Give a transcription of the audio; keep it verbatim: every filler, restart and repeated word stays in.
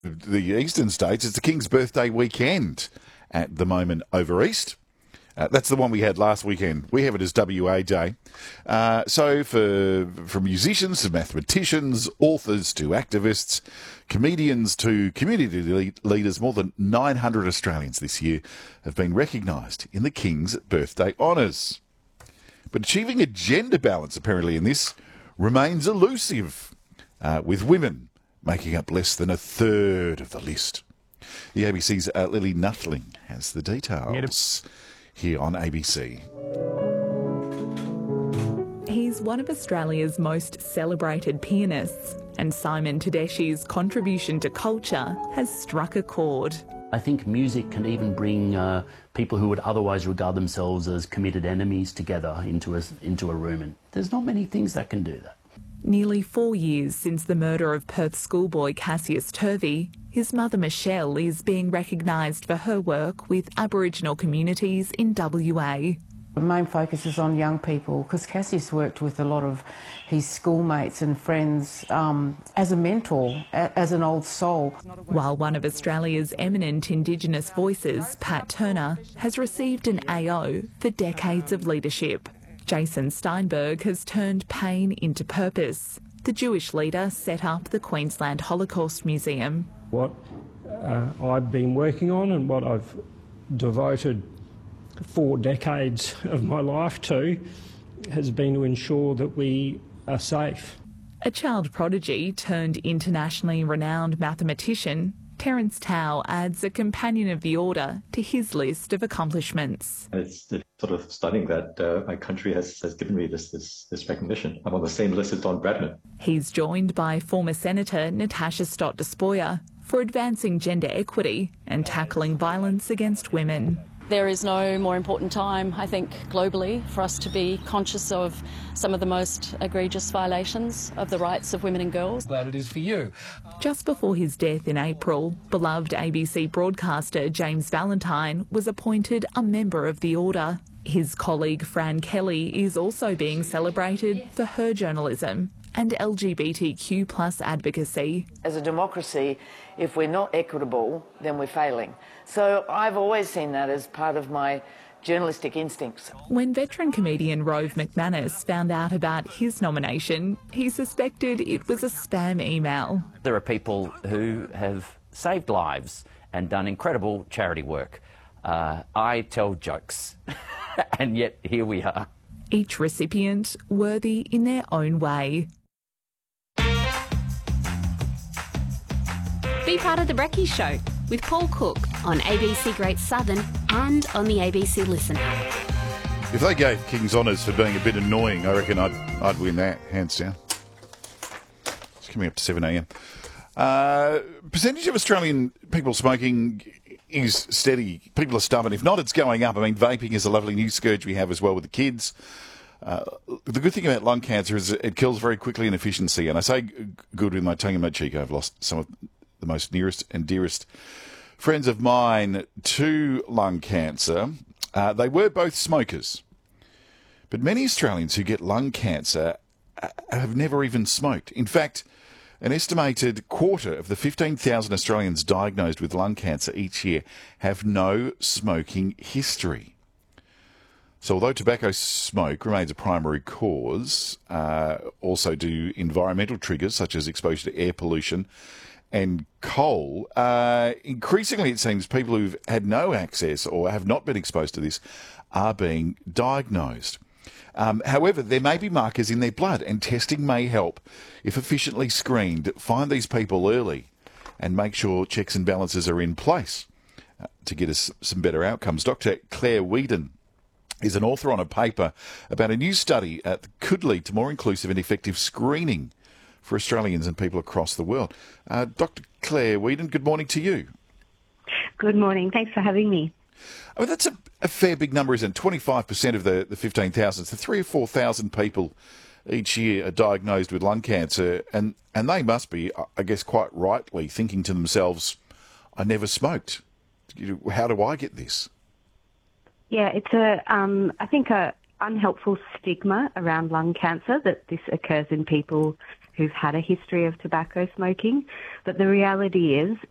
the eastern states, it's the King's birthday weekend at the moment over east. Uh, that's the one we had last weekend. We have it as W A Day. Uh, so for from musicians to mathematicians, authors to activists, comedians to community le- leaders, more than nine hundred Australians this year have been recognised in the King's birthday honours. But achieving a gender balance, apparently, in this remains elusive, uh, with women making up less than a third of the list. The A B C's uh, Lily Nuttling has the details here on A B C. He's one of Australia's most celebrated pianists, and Simon Tedeschi's contribution to culture has struck a chord. I think music can even bring uh, people who would otherwise regard themselves as committed enemies together into a, into a room, and there's not many things that can do that. Nearly four years since the murder of Perth schoolboy Cassius Turvey, his mother Michelle is being recognised for her work with Aboriginal communities in W A. The main focus is on young people because Cassius worked with a lot of his schoolmates and friends um, as a mentor, a- as an old soul. While one of Australia's eminent Indigenous voices, Pat Turner, has received an A O for decades of leadership. Jason Steinberg has turned pain into purpose. The Jewish leader set up the Queensland Holocaust Museum. What uh, I've been working on and what I've devoted four decades of my life to has been to ensure that we are safe. A child prodigy turned internationally renowned mathematician, Terence Tao adds a Companion of the Order to his list of accomplishments. It's sort of stunning that uh, my country has, has given me this, this this recognition. I'm on the same list as Don Bradman. He's joined by former Senator Natasha Stott Despoja for advancing gender equity and tackling violence against women. There is no more important time, I think, globally, for us to be conscious of some of the most egregious violations of the rights of women and girls. Glad it is for you. Just before his death in April, beloved A B C broadcaster James Valentine was appointed a member of the Order. His colleague Fran Kelly is also being celebrated for her journalism and L G B T Q plus advocacy. As a democracy, if we're not equitable, then we're failing. So I've always seen that as part of my journalistic instincts. When veteran comedian Rove McManus found out about his nomination, he suspected it was a spam email. There are people who have saved lives and done incredible charity work. Uh, I tell jokes, and yet here we are. Each recipient worthy in their own way. Be part of the Brekkie Show with Paul Cook on A B C Great Southern and on the A B C Listen app. If they gave King's honours for being a bit annoying, I reckon I'd I'd win that, hands down. It's coming up to seven a.m. Uh, percentage of Australian people smoking is steady. People are stubborn. If not, it's going up. I mean, vaping is a lovely new scourge we have as well with the kids. Uh, the good thing about lung cancer is it kills very quickly in efficiency. And I say good with my tongue in my cheek. I've lost some of the most nearest and dearest friends of mine to lung cancer. Uh, they were both smokers. But many Australians who get lung cancer have never even smoked. In fact, an estimated quarter of the fifteen thousand Australians diagnosed with lung cancer each year have no smoking history. So although tobacco smoke remains a primary cause, uh, also do environmental triggers such as exposure to air pollution and coal, uh, increasingly it seems people who've had no access or have not been exposed to this are being diagnosed. Um, however, there may be markers in their blood, and testing may help, if efficiently screened, find these people early and make sure checks and balances are in place uh, to get us some better outcomes. Doctor Claire Whedon is an author on a paper about a new study that could lead to more inclusive and effective screening for Australians and people across the world. Uh, Doctor Claire Whedon, good morning to you. Good morning. Thanks for having me. I mean, that's a, a fair big number, isn't it? twenty-five percent of the, the fifteen thousand. So three or four thousand people each year are diagnosed with lung cancer, and, and they must be, I guess, quite rightly thinking to themselves, I never smoked. How do I get this? Yeah, it's a, um, I think, a unhelpful stigma around lung cancer that this occurs in people who've had a history of tobacco smoking. But the reality is